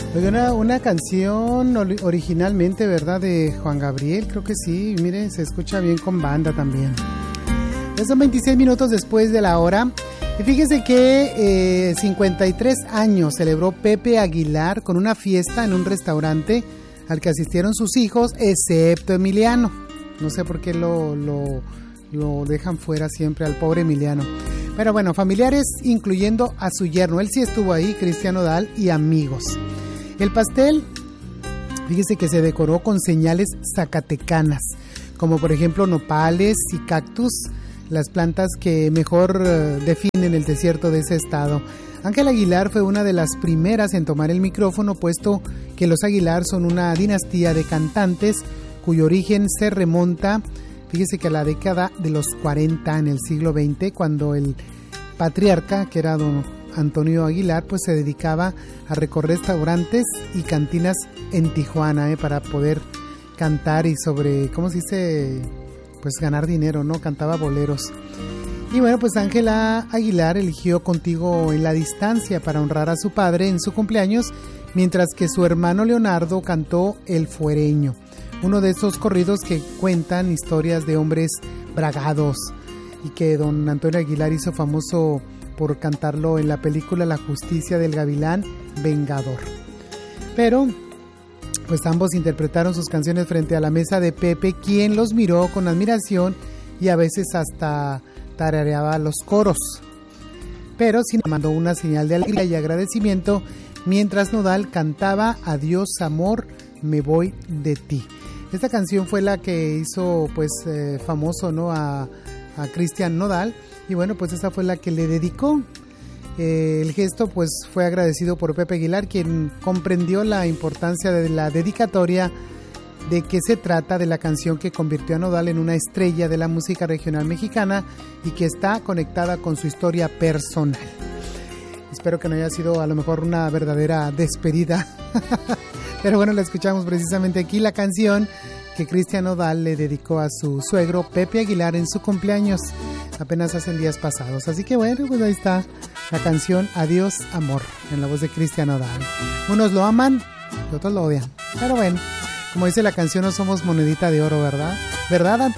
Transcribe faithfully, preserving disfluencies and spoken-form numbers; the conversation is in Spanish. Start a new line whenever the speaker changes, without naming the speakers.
Oiga, una, una canción originalmente, ¿verdad? De Juan Gabriel, creo que sí. Mire, se escucha bien con banda también. Ya son veintiséis minutos después de la hora. Y fíjese que eh, cincuenta y tres años celebró Pepe Aguilar con una fiesta en un restaurante al que asistieron sus hijos, excepto Emiliano. No sé por qué lo, lo, lo dejan fuera siempre al pobre Emiliano. Pero bueno, familiares incluyendo a su yerno. Él sí estuvo ahí, Cristian Nodal, y amigos. El pastel, fíjese que se decoró con señales zacatecanas, como por ejemplo nopales y cactus, las plantas que mejor uh, definen el desierto de ese estado. Ángela Aguilar fue una de las primeras en tomar el micrófono, puesto que los Aguilar son una dinastía de cantantes cuyo origen se remonta, fíjese que a la década de los cuarenta en el siglo veinte, cuando el patriarca, que era don Antonio Aguilar, pues se dedicaba a recorrer restaurantes y cantinas en Tijuana, eh, para poder cantar y sobre, ¿cómo se dice? Pues ganar dinero, ¿no? Cantaba boleros. Y bueno, pues Ángela Aguilar eligió Contigo en la Distancia para honrar a su padre en su cumpleaños, mientras que su hermano Leonardo cantó El Fuereño, uno de esos corridos que cuentan historias de hombres bragados y que don Antonio Aguilar hizo famoso por cantarlo en la película La Justicia del Gavilán Vengador. Pero pues ambos interpretaron sus canciones frente a la mesa de Pepe, quien los miró con admiración y a veces hasta tarareaba los coros. Pero sí mandó una señal de alegría y agradecimiento mientras Nodal cantaba Adiós amor, me voy de ti. Esta canción fue la que hizo pues eh, famoso, ¿no? a, a Cristian Nodal. Y bueno, pues esta fue la que le dedicó. Eh, el gesto pues fue agradecido por Pepe Aguilar, quien comprendió la importancia de la dedicatoria, de qué se trata de la canción que convirtió a Nodal en una estrella de la música regional mexicana y que está conectada con su historia personal. Espero que no haya sido a lo mejor una verdadera despedida. Pero bueno, la escuchamos precisamente aquí, la canción que Cristian Nodal le dedicó a su suegro Pepe Aguilar en su cumpleaños, apenas hace días pasados. Así que bueno, pues ahí está la canción Adiós amor, en la voz de Cristian Nodal. Unos lo aman y otros lo odian, pero bueno, como dice la canción, no somos monedita de oro, ¿verdad? ¿Verdad, Antonio?